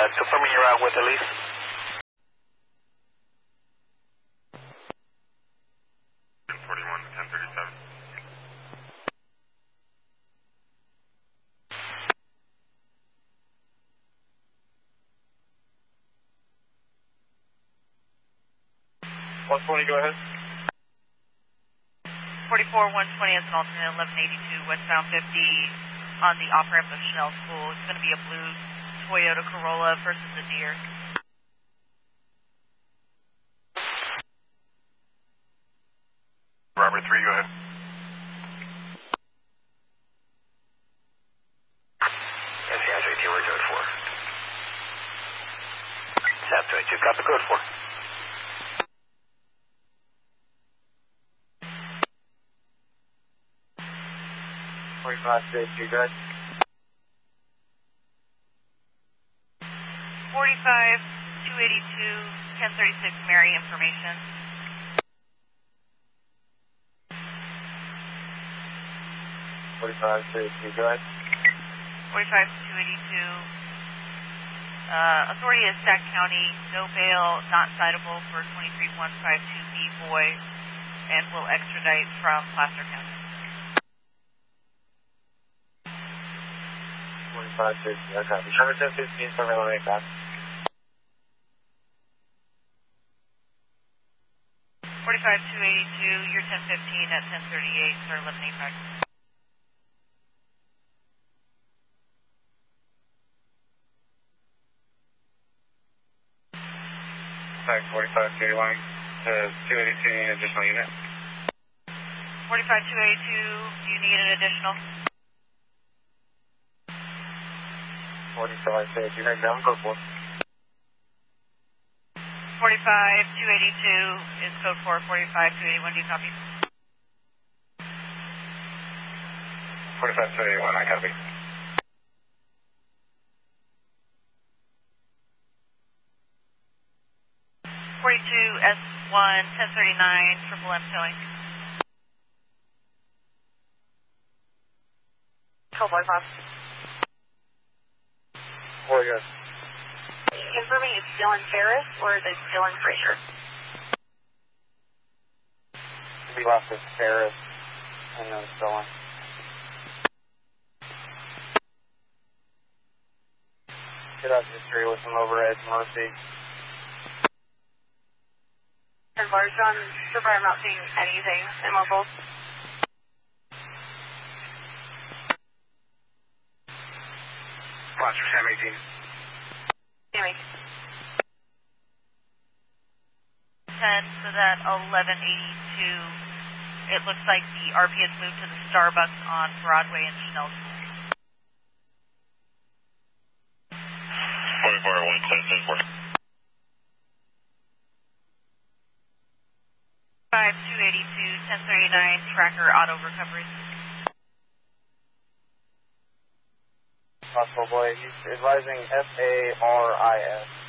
confirming you're out with Elise. Go ahead. 44 120 as an alternate 1182 westbound 50 on the off ramp of Chanel School. It's going to be a blue Toyota Corolla versus a Deer. Robert 3, go ahead. Yes, yeah, 18, we're code 4. South 22, copy code 4. 45 safety, good. 45 282 1036 Mary information. 45 safety, good. 45 282 authority is Sac County, no bail, not citable for 23152B boy, and will extradite from Placer County. 45 safety, okay. Number 1015 from Illinois, back. 45 282, you're 1015 at 1038, sir, 1185. Sorry, 45 281 to 282, need an additional unit. 45 282, do you need an additional? 45 safety, right down, code 4. 45 282 is code 4, 45 281, do you copy? 45 281, I copy. 42 S1 1039 Triple M towing. Cowboy Bob. 4, good. Confirming it's Dylan Ferris or is it Dylan Frazier? We left with Ferris and then Dylan. Get out history with some overhead Mercy. And large on Survivor, I'm not seeing anything in mobile. Watch for Sam 18. Sam 18. 10, so that 1182, it looks like the RP has moved to the Starbucks on Broadway and Chanel. 44 110 5 282 1039 Tracker Auto Recovery. Possible boy, he's advising FARIS.